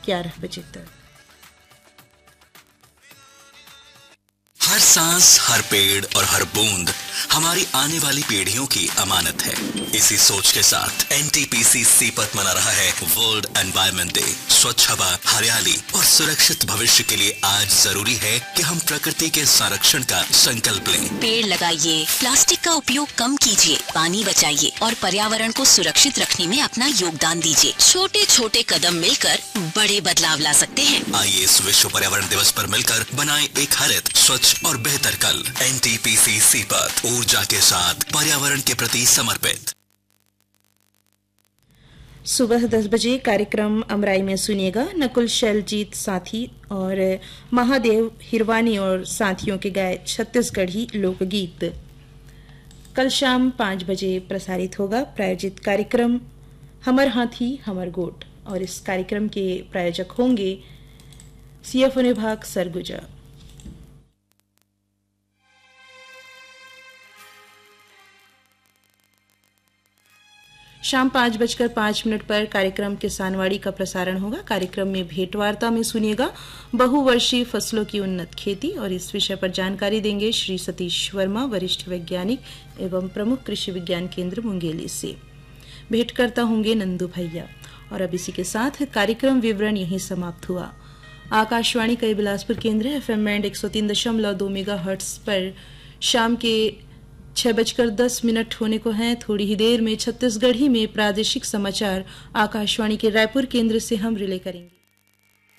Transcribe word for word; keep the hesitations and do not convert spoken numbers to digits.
ग्यारह बजे तक। हर सांस, हर पेड़ और हर बूंद हमारी आने वाली पीढ़ियों की अमानत है। इसी सोच के साथ एनटीपीसी सीपत मना रहा है वर्ल्ड एनवायरनमेंट डे। स्वच्छ हवा, हरियाली और सुरक्षित भविष्य के लिए आज जरूरी है कि हम प्रकृति के संरक्षण का संकल्प लें। पेड़ लगाइए, प्लास्टिक का उपयोग कम कीजिए, पानी बचाइए और पर्यावरण को सुरक्षित रखने में अपना योगदान दीजिए। छोटे छोटे कदम मिलकर बड़े बदलाव ला सकते हैं। आइए इस विश्व पर्यावरण दिवस पर मिलकर बनाएं एक हरित, स्वच्छ और बेहतर कल। एनटीपीसी सीपत, ऊर्जा के साथ पर्यावरण के प्रति समर्पित। सुबह दस बजे कार्यक्रम अमराई में सुनिएगा नकुल शैलजीत साथी और महादेव हिरवानी और साथियों के गाए छत्तीसगढ़ी लोकगीत। कल शाम पाँच बजे प्रसारित होगा प्रायोजित कार्यक्रम हमर हाथी हमर गोट और इस कार्यक्रम के प्रायोजक होंगे सीएफओ विभाग सरगुजा। शाम पाँच बजकर पाँच मिनट पर कार्यक्रम किसानवाड़ी का प्रसारण होगा। कार्यक्रम में भेंटवार्ता में सुनिएगा बहुवर्षीय फसलों की उन्नत खेती और इस विषय पर जानकारी देंगे श्री सतीश वर्मा, वरिष्ठ वैज्ञानिक एवं प्रमुख कृषि विज्ञान केंद्र मुंगेली से। भेंटकर्ता होंगे नंदू भैया। और अब इसी के साथ कार्यक्रम विवरण यहीं समाप्त हुआ। आकाशवाणी का बिलासपुर केंद्र एफएम बैंड एक सौ तीन दशमलव दो मेगा हर्ट्ज पर शाम के छह बजकर दस मिनट होने को हैं। थोड़ी ही देर में छत्तीसगढ़ी में प्रादेशिक समाचार आकाशवाणी के रायपुर केंद्र से हम रिले करेंगे।